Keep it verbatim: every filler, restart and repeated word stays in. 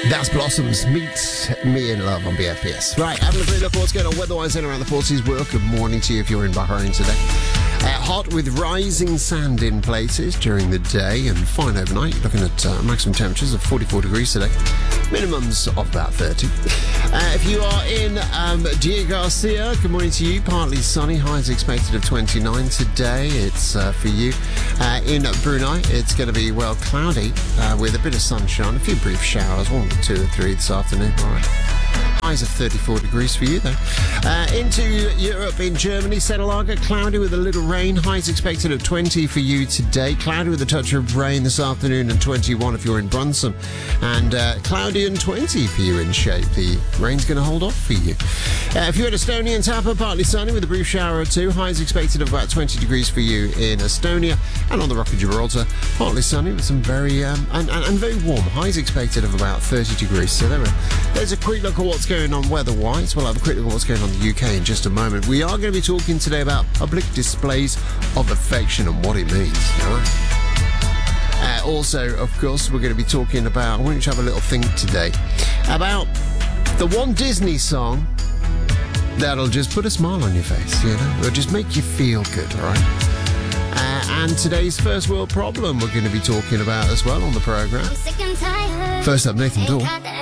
That's Blossoms. Meet Me in Love on B F P S. Right, having a quick look at what's going on weather-wise in around the forties. Well, good morning to you if you're in Bahrain today. Uh, hot with rising sand in places during the day and fine overnight. Looking at uh, maximum temperatures of forty-four degrees today. Minimums of about thirty. Uh, if you are in um, Diego Garcia, good morning to you. Partly sunny. Highs expected of twenty-nine today. It's uh, for you. Uh, in Brunei, it's going to be, well, cloudy uh, with a bit of sunshine. A few brief showers. One, two or three this afternoon. All right. Highs of thirty-four degrees for you, though. Uh, into Europe, in Germany, Setelager, cloudy with a little rain. Highs expected of twenty for you today. Cloudy with a touch of rain this afternoon and twenty-one if you're in Brunson. And uh, cloudy and twenty for you in Shape. The rain's going to hold off for you. Uh, if you're at Estonia and Tapa, partly sunny with a brief shower or two. Highs expected of about twenty degrees for you in Estonia. And on the Rock of Gibraltar, partly sunny with some very, um, and, and, and very warm. Highs expected of about thirty degrees. So there we are. There's a quick look at what's going on weather-wise. We'll have a quick look at what's going on in the U K in just a moment. We are going to be talking today about public displays of affection and what it means. All right? Uh, also, of course, we're going to be talking about, I want you to have a little think today, about the one Disney song that'll just put a smile on your face, you know? It'll just make you feel good, all right? Uh, and today's first world problem we're going to be talking about as well on the programme. First up, Nathan Dawe.